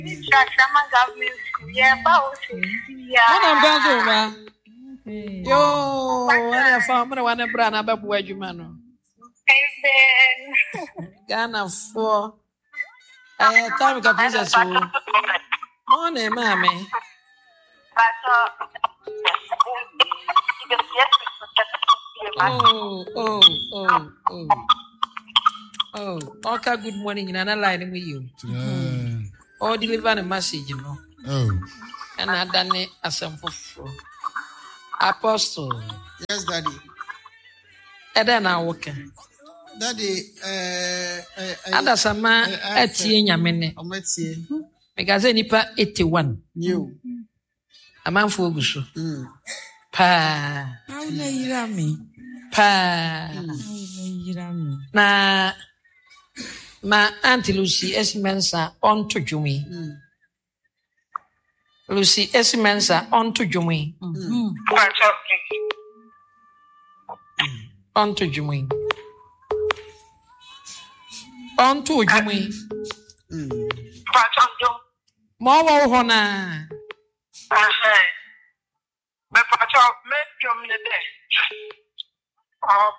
Shasama government, yeah, When I'm going to yo, when I found one a brand about Wedgman. Ghana for time caprices. Morning, mammy. Oh, okay, good morning, and I'm lining with you. Or deliver a message, you know. And I done it as some apostle. Yes, Daddy. And then I walk. Daddy, and that's a man at Yamene. Because any pa 81. You. A man for Gusu. Pa. How you me? Pa. Na. Ma Auntie Lucy Esimensa on to Jumi. Lucy Esimensa on to Jumi. On to Jumi. On to Jumi. More Hona. My patron, make your minute. Oh,